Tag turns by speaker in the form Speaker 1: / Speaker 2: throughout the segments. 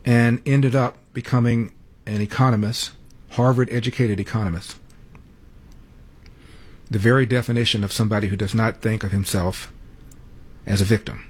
Speaker 1: and ended up becoming an economist, Harvard-educated economist. The very definition of somebody who does not think of himself as a victim.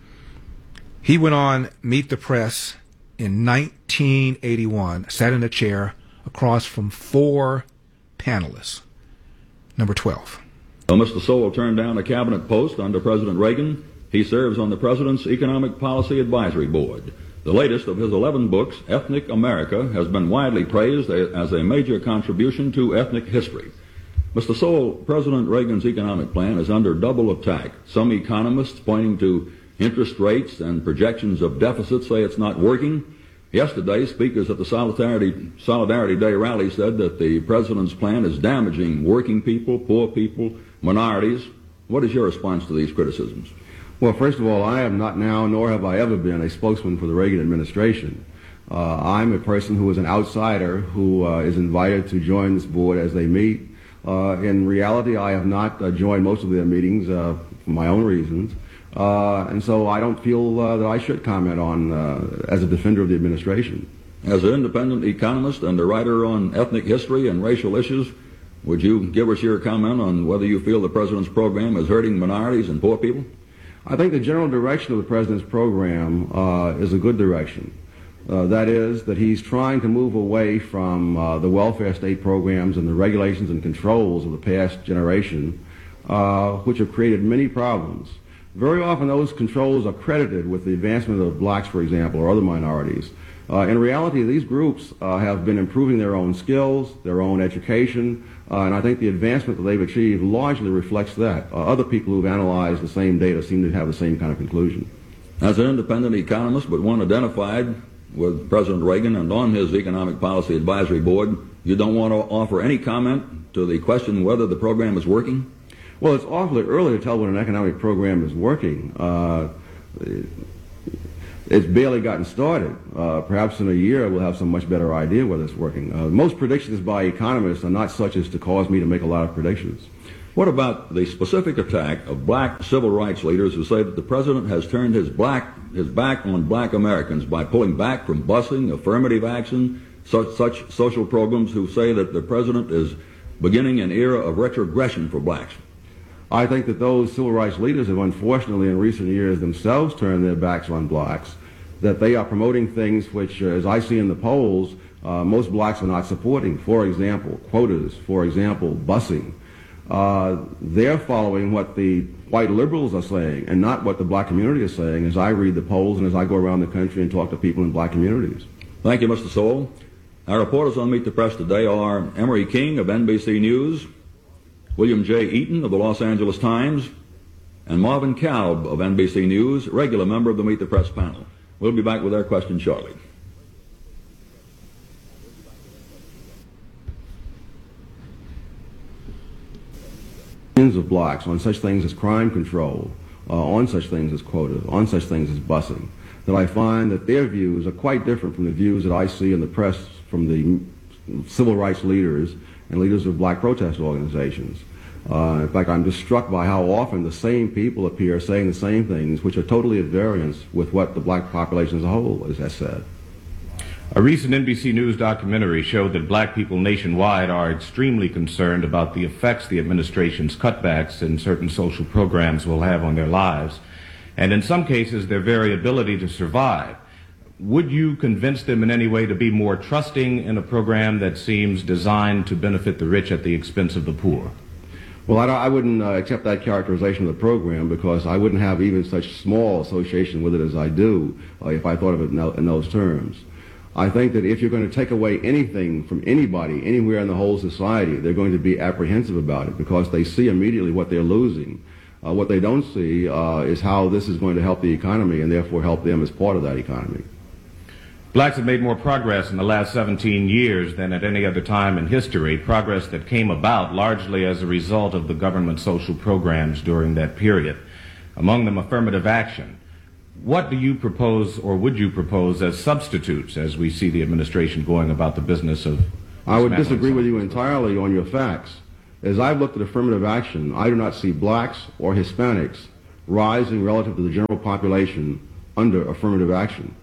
Speaker 1: He went on Meet the Press in 1981, sat in a chair across from 4 panelists. Number 12.
Speaker 2: Well, Mr. Sowell turned down a cabinet post under President Reagan. He serves on the President's Economic Policy Advisory Board. The latest of his 11 books, Ethnic America, has been widely praised as a major contribution to ethnic history. Mr. Sowell, President Reagan's economic plan is under double attack. Some economists pointing to interest rates and projections of deficits say it's not working. Yesterday, speakers at the Solidarity Day rally said that the President's plan is damaging working people, poor people, minorities. What is your response to these criticisms?
Speaker 3: Well, first of all, I am not now, nor have I ever been, a spokesman for the Reagan administration. I'm a person who is an outsider who is invited to join this board as they meet. In reality, I have not joined most of their meetings for my own reasons. And so I don't feel that I should comment on as a defender of the administration.
Speaker 2: As an independent economist and a writer on ethnic history and racial issues, would you give us your comment on whether you feel the President's program is hurting minorities and poor people?
Speaker 3: I think the general direction of the President's program is a good direction. That is, that he's trying to move away from the welfare state programs and the regulations and controls of the past generation, which have created many problems. Very often those controls are credited with the advancement of blacks, for example, or other minorities. In reality, these groups have been improving their own skills, their own education, and I think the advancement that they've achieved largely reflects that. Other people who've analyzed the same data seem to have the same kind of conclusion.
Speaker 2: As an independent economist, but one identified with President Reagan and on his Economic Policy Advisory Board, you don't want to offer any comment to the question whether the program is working?
Speaker 3: Well, it's awfully early to tell when an economic program is working. It's barely gotten started. Perhaps in a year we'll have some much better idea whether it's working. Most predictions by economists are not such as to cause me to make a lot of predictions.
Speaker 2: What about the specific attack of black civil rights leaders who say that the President has turned his back on black Americans by pulling back from busing, affirmative action, such social programs, who say that the President is beginning an era of retrogression for blacks?
Speaker 3: I think that those civil rights leaders have unfortunately in recent years themselves turned their backs on blacks, that they are promoting things which, as I see in the polls, most blacks are not supporting. For example, quotas, for example, busing. They're following what the white liberals are saying and not what the black community is saying as I read the polls and as I go around the country and talk to people in black communities.
Speaker 2: Thank you, Mr. Sowell. Our reporters on Meet the Press today are Emery King of NBC News, William J. Eaton of the Los Angeles Times, and Marvin Kalb of NBC News, regular member of the Meet the Press panel. We'll be back with their questions shortly.
Speaker 3: Of blacks on such things as crime control, on such things as quotas, on such things as busing, that I find that their views are quite different from the views that I see in the press from the civil rights leaders and leaders of black protest organizations. In fact, I'm just struck by how often the same people appear saying the same things which are totally at variance with what the black population as a whole has said.
Speaker 4: A recent NBC News documentary showed that black people nationwide are extremely concerned about the effects the administration's cutbacks in certain social programs will have on their lives, and in some cases their very ability to survive. Would you convince them in any way to be more trusting in a program that seems designed to benefit the rich at the expense of the poor?
Speaker 3: Well, I wouldn't accept that characterization of the program because I wouldn't have even such small association with it as I do if I thought of it in those terms. I think that if you're going to take away anything from anybody, anywhere in the whole society, they're going to be apprehensive about it because they see immediately what they're losing. What they don't see is how this is going to help the economy and therefore help them as part of that economy.
Speaker 4: Blacks have made more progress in the last 17 years than at any other time in history, progress that came about largely as a result of the government social programs during that period, among them affirmative action. What do you propose, or would you propose, as substitutes as we see the administration going about the business of...
Speaker 3: I would disagree with you entirely on your facts. As I've looked at affirmative action, I do not see blacks or Hispanics rising relative to the general population under affirmative action.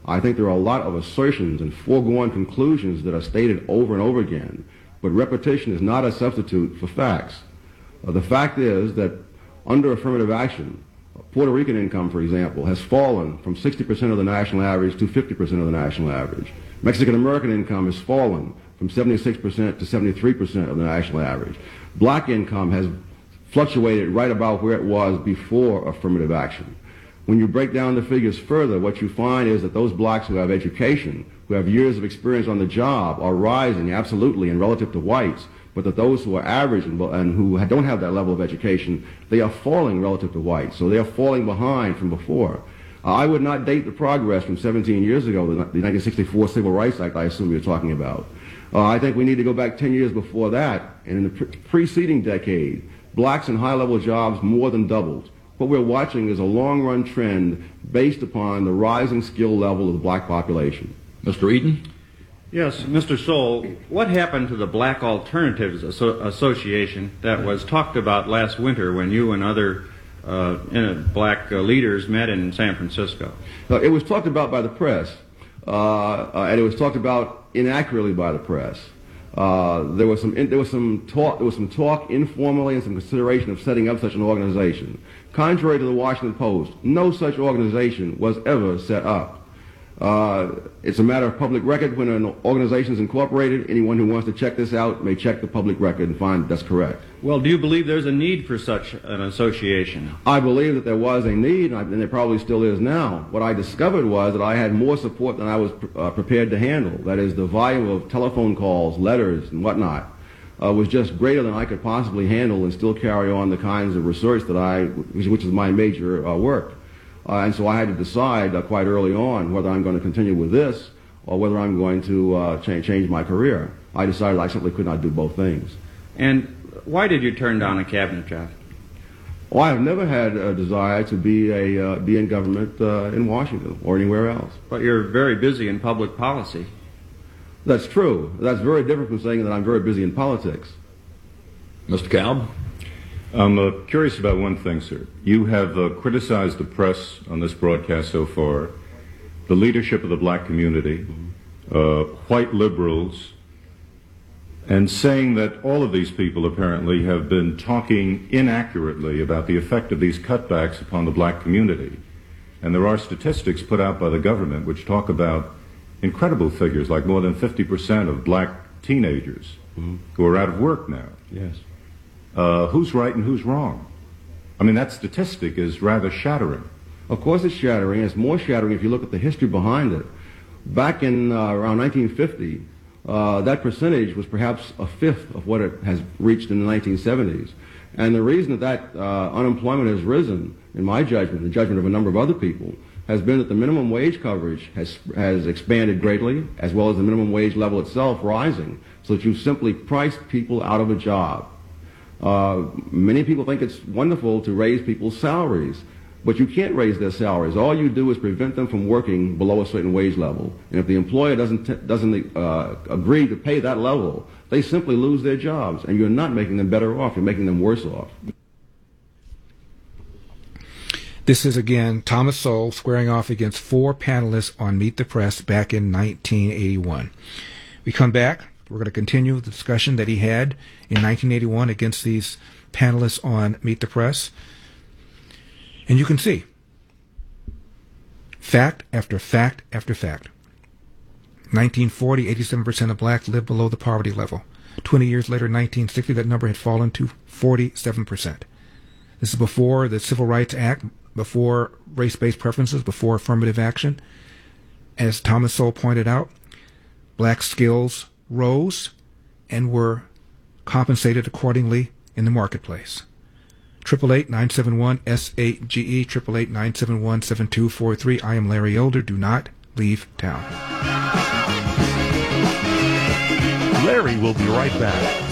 Speaker 3: I think there are a lot of assertions and foregone conclusions that are stated over and over again, but repetition is not a substitute for facts. The fact is that under affirmative action, Puerto Rican income, for example, has fallen from 60% of the national average to 50% of the national average. Mexican American income has fallen from 76% to 73% of the national average. Black income has fluctuated right about where it was before affirmative action. When you break down the figures further, what you find is that those blacks who have education, who have years of experience on the job, are rising absolutely and relative to whites, but that those who are average and who don't have that level of education, they are falling relative to whites. So they are falling behind from before. I would not date the progress from 17 years ago, the 1964 Civil Rights Act I assume you're talking about. I think we need to go back 10 years before that, and in the preceding decade, blacks in high-level jobs more than doubled. What we're watching is a long-run trend based upon the rising skill level of the black population.
Speaker 2: Mr. Eaton?
Speaker 5: Yes, Mr. Soule, what happened to the Black Alternatives Association that was talked about last winter when you and other black leaders met in San Francisco?
Speaker 3: It was talked about by the press, and it was talked about inaccurately by the press. There was some talk informally and some consideration of setting up such an organization. Contrary to the Washington Post, no such organization was ever set up. It's a matter of public record when an organization is incorporated. Anyone who wants to check this out may check the public record and find that's correct.
Speaker 5: Well, do you believe there's a need for such an association?
Speaker 3: I believe that there was a need, and there probably still is now. What I discovered was that I had more support than I was prepared to handle. That is, the volume of telephone calls, letters, and whatnot was just greater than I could possibly handle and still carry on the kinds of research which is my major work. And so I had to decide quite early on whether I'm going to continue with this or whether I'm going to change my career. I decided I simply could not do both things.
Speaker 5: And why did you turn down a cabinet job?
Speaker 3: Well, I have never had a desire to be in government in Washington or anywhere else.
Speaker 5: But you're very busy in public policy.
Speaker 3: That's true. That's very different from saying that I'm very busy in politics.
Speaker 2: Mr. Kalb?
Speaker 4: I'm curious about one thing, sir. You have criticized the press on this broadcast so far, the leadership of the black community, white liberals, and saying that all of these people apparently have been talking inaccurately about the effect of these cutbacks upon the black community. And there are statistics put out by the government which talk about incredible figures, like more than 50% of black teenagers who are out of work now.
Speaker 3: Yes.
Speaker 4: Who's right and who's wrong? I mean, that statistic is rather shattering.
Speaker 3: Of course it's shattering. It's more shattering if you look at the history behind it. Back in around 1950, that percentage was perhaps a fifth of what it has reached in the 1970s. And the reason that unemployment has risen, in my judgment, the judgment of a number of other people, has been that the minimum wage coverage has expanded greatly, as well as the minimum wage level itself rising, so that you've simply priced people out of a job. Many people think it's wonderful to raise people's salaries, but you can't raise their salaries. All you do is prevent them from working below a certain wage level. And if the employer doesn't agree to pay that level, they simply lose their jobs, and you're not making them better off, you're making them worse off.
Speaker 1: This is, again, Thomas Sowell squaring off against four panelists on Meet the Press back in 1981. We come back. We're going to continue the discussion that he had in 1981 against these panelists on Meet the Press. And you can see fact after fact after fact. 1940, 87% of blacks lived below the poverty level. 20 years later, 1960, that number had fallen to 47%. This is before the Civil Rights Act, before race-based preferences, before affirmative action. As Thomas Sowell pointed out, black skills rose and were compensated accordingly in the marketplace. 888-971-SAGE, 888-971-7243. I am Larry Elder. Do not leave town.
Speaker 6: Larry will be right back.